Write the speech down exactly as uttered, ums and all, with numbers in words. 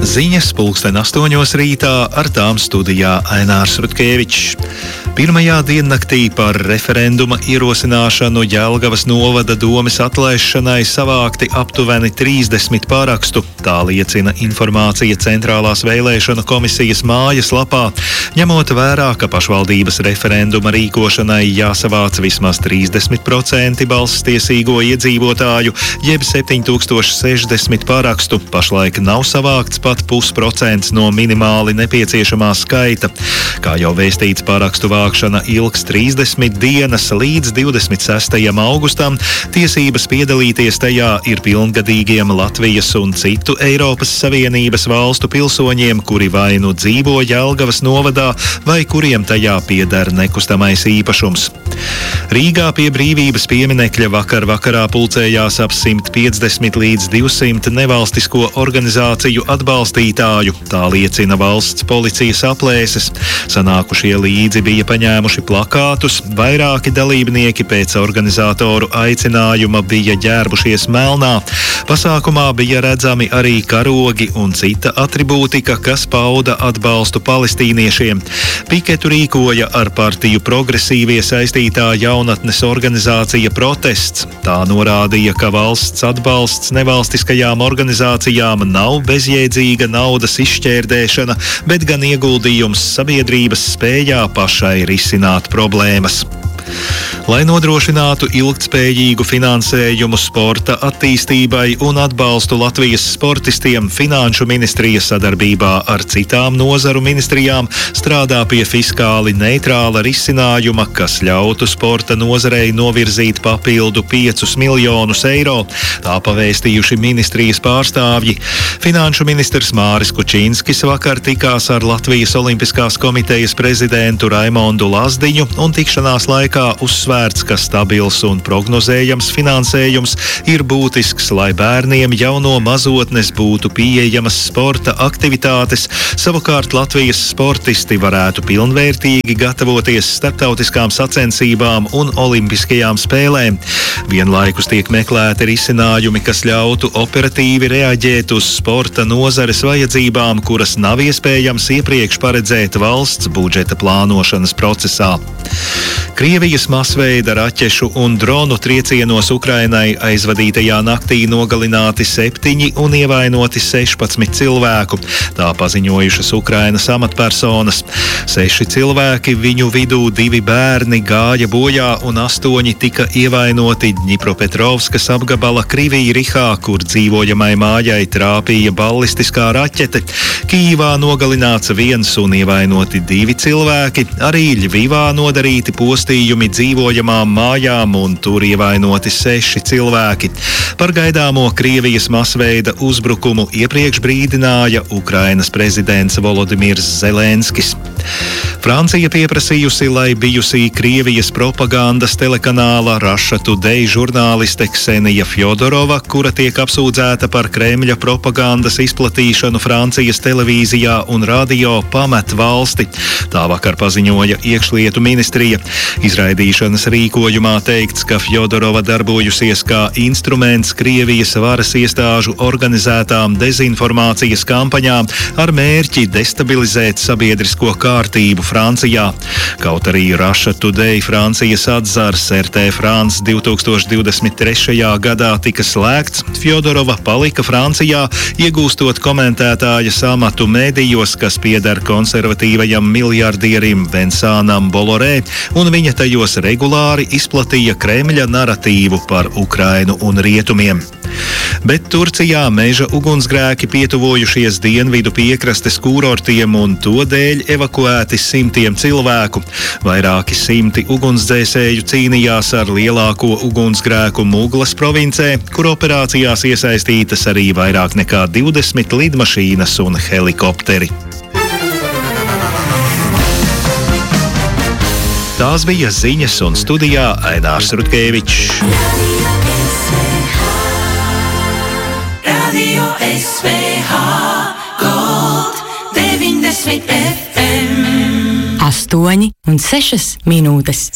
Ziņas pulksten astoņos rītā, ar tām studijā Ainārs Rutkevičs. Pirmajā diennaktī par referenduma ierosināšanu Jelgavas novada domes atlaišanai savākti aptuveni trīsdesmit parakstu. Tā liecina informācija Centrālās vēlēšanu komisijas mājaslapā, ņemot vērā, ka pašvaldības referenduma rīkošanai jāsavāc vismaz trīsdesmit procenti balsstiesīgo iedzīvotāju, jeb septiņi tūkstoši sešdesmit parakstu. Pašlaik nav savākts pat pusprocents no minimāli nepieciešamā skaita. Kā jau vēstīts, parakstu vākšana ilgs trīsdesmit dienas līdz divdesmit sestajam augustam. Tiesības piedalīties tajā ir pilngadīgiem Latvijas un citu Eiropas Savienības valstu pilsoņiem, kuri vai nu dzīvo Jelgavas novadā, vai kuriem tajā pieder nekustamais īpašums. Rīgā pie Brīvības pieminekļa vakar vakarā pulcējās ap simt piecdesmit līdz divsimt nevalstisko organizāciju atbalstītāju. Tā liecina valsts policijas aplēses. Sanākušie līdzi bija paņēmuši plakātus, vairāki dalībnieki pēc organizatoru aicinājuma bija ģērbušies melnā. Pasākumā bija redzami arī karogi un cita atribūtika, kas pauda atbalstu palestīniešiem. Piketu rīkoja ar partiju Progresīvie saistītā jaunatnes organizācija Protests. Tā norādīja, ka valsts atbalsts nevalstiskajām organizācijām nav bezjēdzīga naudas izšķērdēšana, bet gan ieguldījums sabiedrības spējā pašai risināt problēmas. Lai nodrošinātu ilgtspējīgu finansējumu sporta attīstībai un atbalstu Latvijas sportistiem, Finanšu ministrija sadarbībā ar citām nozaru ministrijām strādā pie fiskāli neitrāla risinājuma, kas ļautu sporta nozarei novirzīt papildu piecus miljonus eiro. Tā pavēstījuši ministrijas pārstāvji. Finanšu ministrs Māris Kučinskis vakar tikās ar Latvijas Olimpiskās komitejas prezidentu Raimondu Lazdiņu un tikšanās laikā uzsvērts, ka stabils un prognozējams finansējums ir būtisks, lai bērniem jau no mazotnes būtu pieejamas sporta aktivitātes. Savukārt Latvijas sportisti varētu pilnvērtīgi gatavoties starptautiskām sacensībām un olimpiskajām spēlēm. Vienlaikus tiek meklēti risinājumi, kas ļautu operatīvi reaģēt uz sporta nozares vajadzībām, kuras nav iespējams iepriekš paredzēt valsts budžeta plānošanas procesā. Krievijas masveida raķešu un dronu triecienos Ukrainai aizvadītajā naktī nogalināti septiņi un ievainoti sešpadsmit cilvēku. Tā paziņojušas Ukrainas amatpersonas. Seši cilvēki, viņu vidū divi bērni, gāja bojā un astoņi tika ievainoti Dņipropetrovskas apgabala Krivī-Rihā, kur dzīvojamai mājai trāpīja ballistiskā raķete. Kijivā nogalināts viens un ievainoti divi cilvēki, arī Ļvivā nodarīti postījumi dzīvojamām mājām un tur ievainoti seši cilvēki. Par gaidāmo Krievijas masveida uzbrukumu iepriekš brīdināja Ukrainas prezidents Volodimirs Zelenskis. Francija pieprasījusi, lai bijusī Krievijas propagandas telekanāla Russia Today žurnāliste Ksenija Fjodorova, kura tiek apsūdzēta par Kremļa propagandas izplatīšanu Francijas televīzijā un radio, pamet valsti. Tā vakar paziņoja iekšlietu ministrija. Izraidīšanas rīkojumā teikts, ka Fjodorova darbojusies kā instruments Krievijas varas iestāžu organizētām dezinformācijas kampaņām ar mērķi destabilizēt sabiedrisko kārtību Francijā. Kaut arī Russia Today Francijas atzars R T France divtūkstoš divdesmit trešajā gadā tika slēgts, Fjodorova palika Francijā, iegūstot komentētājas amatu medijos, kas pieder konservatīvajam miljardierim Vincānam Bolloré, un viņa tajos regulāri izplatīja Kremļa naratīvu par Ukrainu un rietumiem. Bet Turcijā meža ugunsgrēki pietuvojušies dienvidu piekrastes kūrortiem un to dēļ evakuēti simtiem cilvēku. Vairāki simti ugunsdzēsēju cīnījās ar lielāko ugunsgrēku Muglas provincē, kur operācijās iesaistītas arī vairāk nekā divdesmit lidmašīnas un helikopteri. Tās bija ziņas, un studijā Ainārs Rutkevičs. Radio S V H Gold deviņdesmit F M astoņi un sešas minūtes.